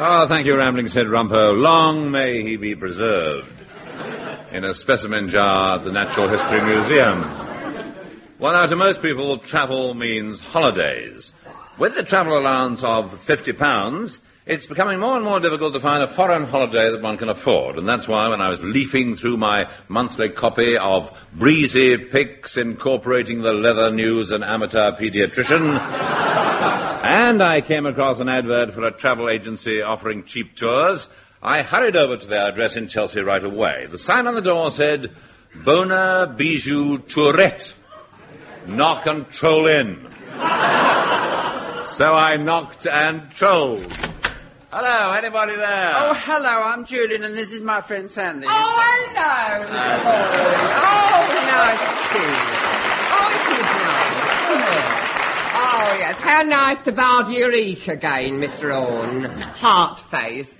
Oh, thank you, Rambling Sid Rumpo. Long may he be preserved in a specimen jar at the Natural History Museum. Well, now, to most people, travel means holidays. With the travel allowance of £50, it's becoming more and more difficult to find a foreign holiday that one can afford. And that's why when I was leafing through my monthly copy of Breezy Picks incorporating the leather news and amateur paediatrician, and I came across an advert for a travel agency offering cheap tours, I hurried over to their address in Chelsea right away. The sign on the door said, Bona Bijou Tourette. Knock and troll in. So I knocked and trolled. Hello, anybody there? Oh, hello, I'm Julian, and this is my friend Sandy. Oh, hello, nice to see you. Oh, it is nice. Oh, yes, how nice to bard your eek again, Mr. Orne. Heart face.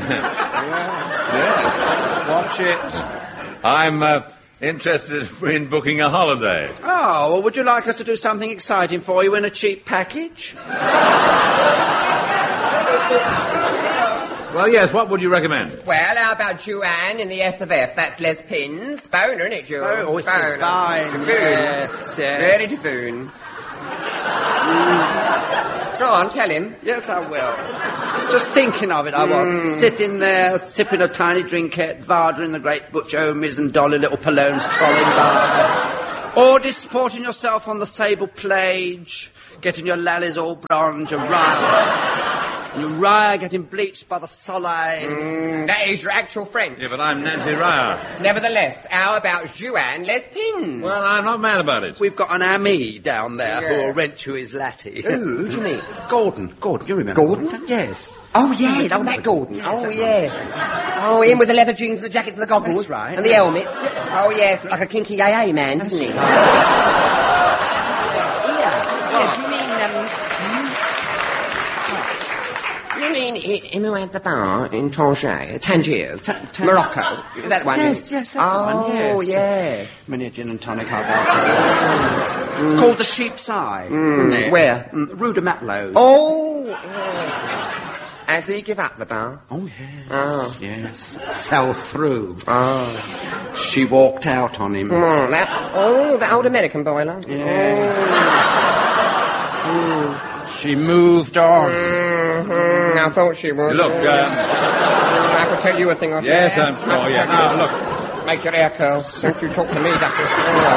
Yeah, watch it. I'm interested in booking a holiday. Oh, well, would you like us to do something exciting for you in a cheap package? Well, yes, what would you recommend? Well, how about Joanne in the S of F? That's Les Pins. Boner, isn't it, Joanne? Oh, it's Boner. fine. Taboon. Yes. Really taboon. Go on, tell him. Yes, I will. Just thinking of it, I was sitting there, sipping a tiny drinkette, vardering the great Butch Omies and Dolly Little Palone's trolling by. Or disporting yourself on the sable plage, getting your lallies all bronze, Uriah getting bleached by the Soleil. That is your actual French. Yeah, but I'm Nancy Ryer. Nevertheless, how about Joanne Les Pins? Well, I'm not mad about it. We've got an ami down there Yeah. who'll rent you his latte. Who do you mean? Gordon, you remember? Gordon? Yes. Oh, yeah, oh, that Gordon. Oh, yes. Oh, him with the leather jeans, the jackets and the goggles. That's right. And the helmet. Oh, yes, like a kinky AA man, doesn't he? Yes, you mean him who had the bar in Tangier, Morocco? That one? Yes, that's the one, Oh, yes. Mini gin and tonic I'll go for. It's called the Sheep's Eye. Isn't it? Where? Rue de Matelot. Oh, yes. Has he give up the bar? Oh, yes. Oh. Yes. Fell through. Oh. She walked out on him. That old American boiler. Yeah. She moved on. I thought she would. Look, I could tell you a thing or two. yes, I'm sure, yeah. Now, look, Make your hair curl. Don't you talk to me, Doctor.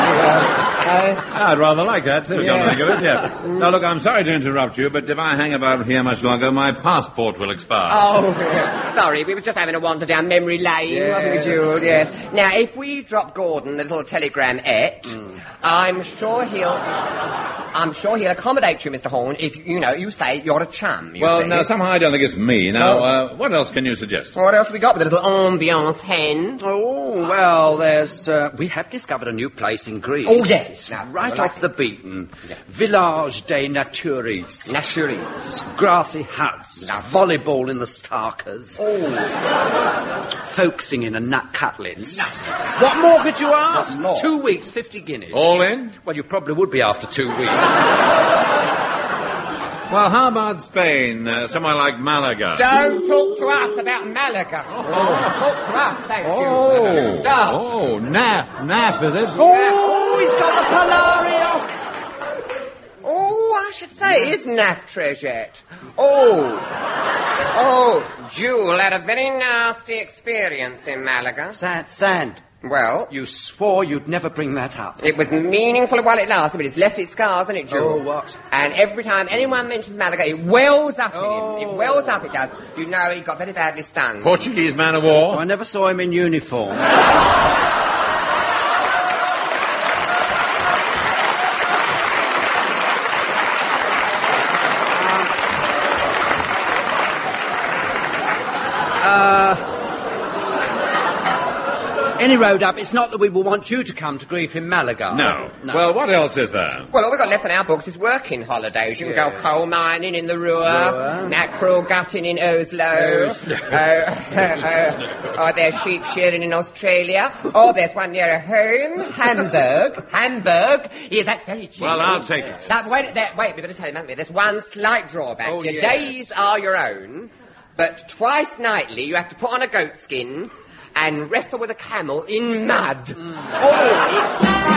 I'd rather like that, too, Yeah. come to think of it, yeah. Now, look, I'm sorry to interrupt you, but if I hang about here much longer, my passport will expire. Oh, sorry, we was just having a wander down memory lane, wasn't we, Jude? Yeah. Now, if we drop Gordon a little telegram I'm sure he'll accommodate you, Mr. Horn, if, you say you're a chum. Well, now, somehow I don't think it's me. Now, what else can you suggest? What else have we got with a little ambiance hen? Oh, well, we have discovered a new place in Greece. Oh, yes. Now, right off the beaten. Yeah. Village des Naturistes. Naturistes. Grassy huts. Volleyball in the Starkers. Oh. Folk singing and nut cutlets. What more could you ask? 2 weeks, 50 guineas. All in? Well, you probably would be after 2 weeks. Well, how about Spain? Somewhere like Malaga? Don't talk to us about Malaga. Talk to us, thank you. Stop. Oh, nap, is it? Oh, he's got the Polario. Oh, I should say, it is Naf Trejet. Jewel had a very nasty experience in Malaga. Sand. Well, You swore you'd never bring that up. it was meaningful while it lasted, but it's left its scars, hasn't it, Jewel? Oh, what? And every time anyone mentions Malaga, it wells up in him. It wells up, it does. You know, he got very badly stung. Portuguese man of war? I never saw him in uniform. Any road up, it's not that we will want you to come to grief in Malaga. No. Well, what else is there? Well, all we've got left in our books is working holidays. You can go coal mining in the Ruhr, mackerel gutting in Oslo, or there's sheep shearing in Australia, or there's one near home, Hamburg. Yeah, that's very cheap. Well, I'll take it. Now, wait, we better tell you, haven't we? There's one slight drawback. Your days are your own, But twice nightly you have to put on a goat skin and wrestle with a camel in mud. Oh, it's...